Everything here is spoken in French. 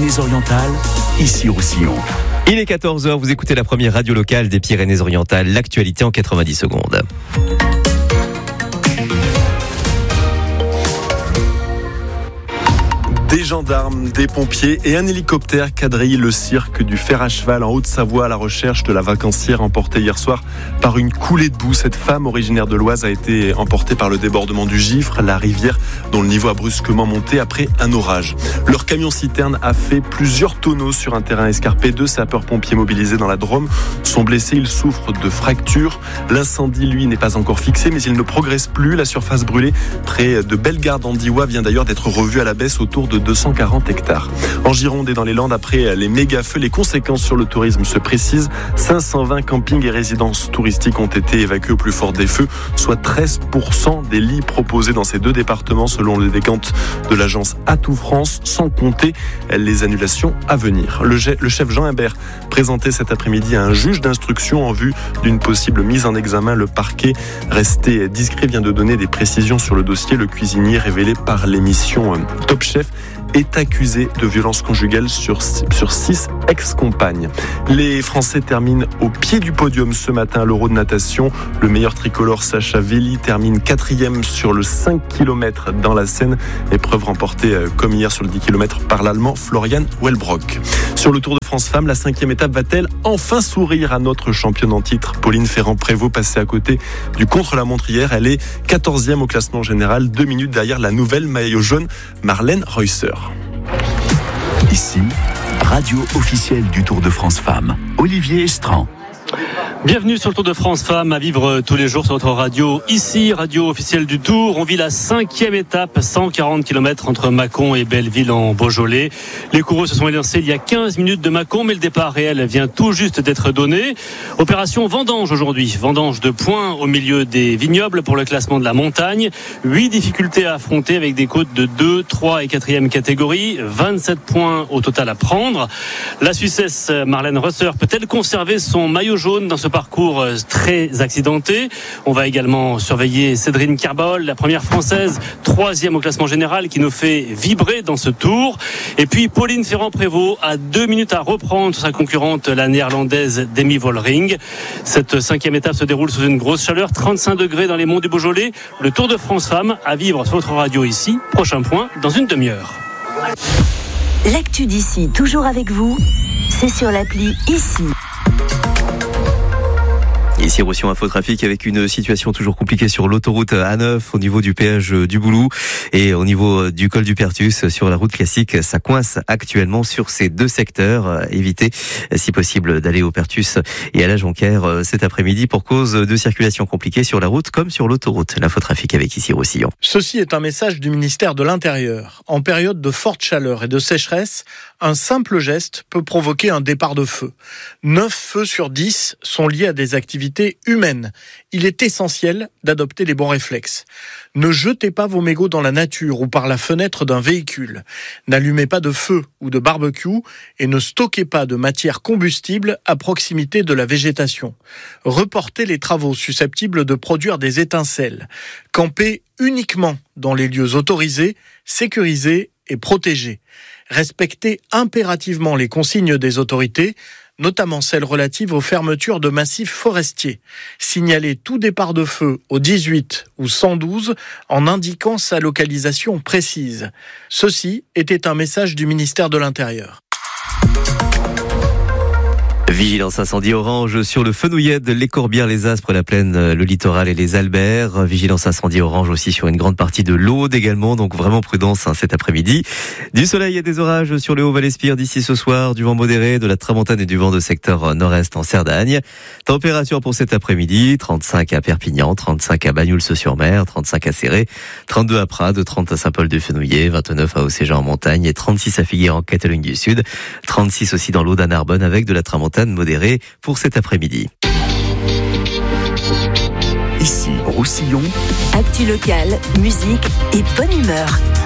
Pyrénées-Orientales, ici Roussillon. Il est 14h, vous écoutez la première radio locale des Pyrénées-Orientales, l'actualité en 90 secondes. Des gendarmes, des pompiers et un hélicoptère quadrillent le cirque du fer à cheval en Haute-Savoie à la recherche de la vacancière emportée hier soir par une coulée de boue. Cette femme originaire de l'Oise a été emportée par le débordement du Gifre, la rivière dont le niveau a brusquement monté après un orage. Leur camion-citerne a fait plusieurs tonneaux sur un terrain escarpé. 2 sapeurs-pompiers mobilisés dans la Drôme sont blessés. Ils souffrent de fractures. L'incendie, lui, n'est pas encore fixé, mais il ne progresse plus. La surface brûlée près de Bellegarde-en-Diois vient d'ailleurs d'être revue à la baisse autour de 240 hectares. En Gironde et dans les Landes, après les méga-feux, les conséquences sur le tourisme se précisent. 520 campings et résidences touristiques ont été évacués au plus fort des feux, soit 13% des lits proposés dans ces 2 départements selon le décompte de l'agence Atout France, sans compter les annulations à venir. Le chef Jean Imbert présenté cet après-midi à un juge d'instruction en vue d'une possible mise en examen. Le parquet, resté discret, vient de donner des précisions sur le dossier. Le cuisinier révélé par l'émission Top Chef est accusé de violence conjugale sur 6 ex-compagnes. Les Français terminent au pied du podium ce matin à l'Euro de natation. Le meilleur tricolore Sacha Velli termine 4e sur le 5 km dans la Seine. Épreuve remportée comme hier sur le 10 km par l'Allemand Florian Wellbrock. Sur le Tour de France Femmes, la 5e étape va-t-elle enfin sourire à notre championne en titre Pauline Ferrand-Prévot, passée à côté du contre-la-montre hier. Elle est 14e au classement général, 2 minutes derrière la nouvelle maillot jaune Marlène Reusser. Ici, radio officielle du Tour de France Femmes, Olivier Estran. Bienvenue sur le Tour de France Femmes, à vivre tous les jours sur notre radio. Ici, radio officielle du Tour. On vit la 5e étape, 140 km entre Mâcon et Belleville en Beaujolais. Les coureux se sont élancés il y a 15 minutes de Mâcon, mais le départ réel vient tout juste d'être donné. Opération vendange aujourd'hui. Vendange de points au milieu des vignobles pour le classement de la montagne. 8 difficultés à affronter avec des côtes de 2, 3 et 4e catégorie. 27 points au total à prendre. La Suissesse Marlène Reusser peut-elle conserver son maillot jaune dans ce parcours très accidenté? On va également surveiller Cédrine Kerbaol, la première française, 3e au classement général, qui nous fait vibrer dans ce tour. Et puis Pauline Ferrand-Prévot a 2 minutes à reprendre sa concurrente, la néerlandaise Demi Vollering. Cette 5e étape se déroule sous une grosse chaleur, 35 degrés dans les monts du Beaujolais. Le Tour de France Femmes à vivre sur votre radio ici. Prochain point dans une demi-heure. L'actu d'ici, toujours avec vous, c'est sur l'appli Ici. Ici, Roussillon Infotrafic avec une situation toujours compliquée sur l'autoroute A9 au niveau du péage du Boulou et au niveau du col du Pertus sur la route classique. Ça coince actuellement sur ces 2 secteurs. Évitez, si possible, d'aller au Pertus et à la Jonquière cet après-midi pour cause de circulation compliquée sur la route comme sur l'autoroute. L'infotrafic avec ici Roussillon. Ceci est un message du ministère de l'Intérieur. En période de forte chaleur et de sécheresse, un simple geste peut provoquer un départ de feu. 9 feux sur 10 sont liés à des activités humaines. Il est essentiel d'adopter les bons réflexes. Ne jetez pas vos mégots dans la nature ou par la fenêtre d'un véhicule. N'allumez pas de feu ou de barbecue et ne stockez pas de matière combustible à proximité de la végétation. Reportez les travaux susceptibles de produire des étincelles. Campez uniquement dans les lieux autorisés, sécurisés et protégés. Respectez impérativement les consignes des autorités, notamment celles relatives aux fermetures de massifs forestiers. Signalez tout départ de feu au 18 ou 112 en indiquant sa localisation précise. Ceci était un message du ministère de l'Intérieur. Vigilance incendie orange sur le Fenouillède, les Corbières, les Aspres, la Plaine, le littoral et les Alberts. Vigilance incendie orange aussi sur une grande partie de l'Aude également, donc vraiment prudence cet après-midi. Du soleil et des orages sur le Haut-Val-Espire d'ici ce soir, du vent modéré, de la tramontane et du vent de secteur nord-est en Cerdagne. Température pour cet après-midi, 35 à Perpignan, 35 à Banyuls-sur-Mer, 35 à Céré, 32 à Prades, 30 à Saint-Paul-de-Fenouillet, 29 à Océjan en montagne et 36 à Figueres en Catalogne du Sud, 36 aussi dans l'Aude à Narbonne avec de la tramontane modérée pour cet après-midi. Ici, Roussillon. Actu locale, musique et bonne humeur.